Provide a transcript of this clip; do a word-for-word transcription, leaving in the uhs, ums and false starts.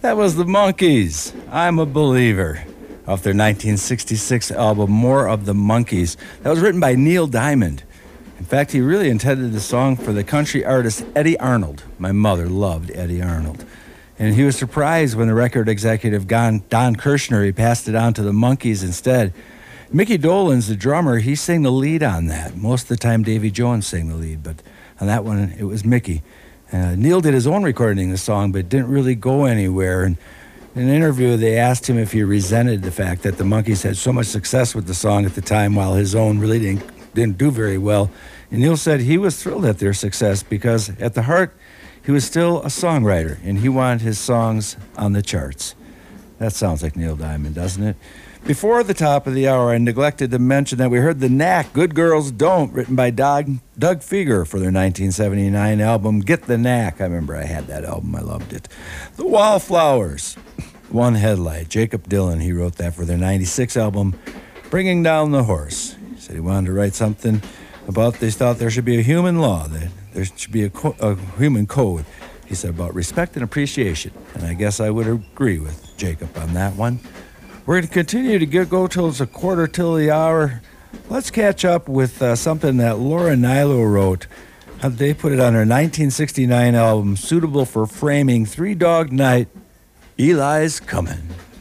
That was the Monkees. I'm a Believer, off their nineteen sixty-six album, More of the Monkees. That was written by Neil Diamond. In fact, he really intended the song for the country artist Eddie Arnold. My mother loved Eddie Arnold. And he was surprised when the record executive Don, Don Kirshner, he passed it on to the Monkees instead. Mickey Dolenz, the drummer, he sang the lead on that. Most of the time, Davy Jones sang the lead, but on that one, it was Mickey. Uh, Neil did his own recording of the song, but it didn't really go anywhere. And in an interview, they asked him if he resented the fact that the Monkees had so much success with the song at the time while his own really didn't, didn't do very well. And Neil said he was thrilled at their success because at the heart, he was still a songwriter, and he wanted his songs on the charts. That sounds like Neil Diamond, doesn't it? Before the top of the hour, I neglected to mention that we heard The Knack, Good Girls Don't, written by Doug, Doug Fieger for their nineteen seventy-nine album, Get the Knack. I remember I had that album. I loved it. The Wallflowers, One Headlight. Jacob Dylan, he wrote that for their ninety-six album, Bringing Down the Horse. He said he wanted to write something about, they thought there should be a human law, that there should be a, co- a human code. He said about respect and appreciation. And I guess I would agree with Jacob on that one. We're going to continue to get, go till it's a quarter till the hour. Let's catch up with uh, something that Laura Nylo wrote. Uh, they put it on her nineteen sixty-nine album, suitable for framing Three Dog Night, Eli's Comin'.